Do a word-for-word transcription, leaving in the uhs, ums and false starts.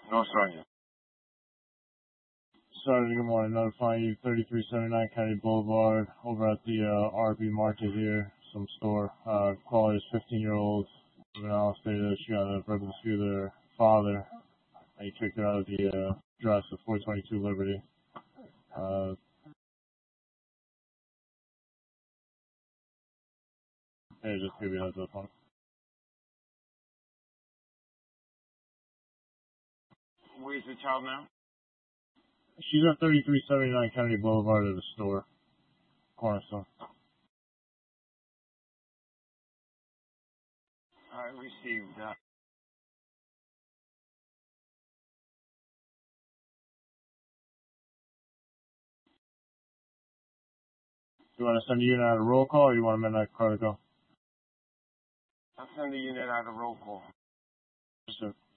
No, Sergeant. Sergeant, good morning. Notifying you, thirty-three seventy-nine Kennedy Boulevard, over at the uh, R B Market here, some store. Uh, caller is fifteen-year-old juvenile stated that she got a verbal dispute with her father, and he kicked her out of the uh, address of four twenty-two Liberty. Uh, hey, just give you a heads up on it. Where's the child now? She's at thirty-three seventy-nine Kennedy Boulevard at the store, Cornerstone. I received that. You want to send a unit out a roll call, or you want to amend that protocol? I'll send the unit out a roll call. Sure.